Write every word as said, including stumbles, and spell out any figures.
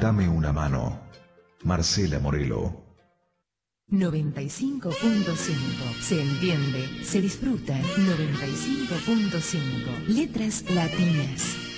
Dame una mano. Marcela Morelo. noventa y cinco punto cinco. Se entiende, se disfruta. noventa y cinco punto cinco. Letras latinas.